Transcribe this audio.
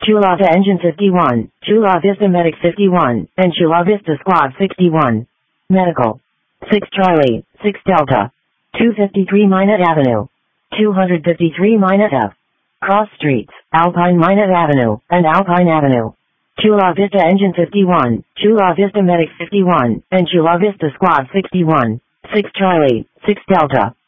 Chula Vista Engine 51, Chula Vista Medic 51, and Chula Vista Squad 61. Medical. 6 Charlie, 6 Delta. 253 Minot Avenue. 253 Minot F. Cross Streets, Alpine Minot Avenue, and Alpine Avenue. Chula Vista Engine 51, Chula Vista Medic 51, and Chula Vista Squad 61. 6 Charlie, 6 Delta.